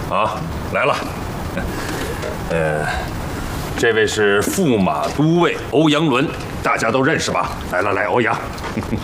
啊，来了。这位是驸马都尉欧阳伦，大家都认识吧？来，欧阳。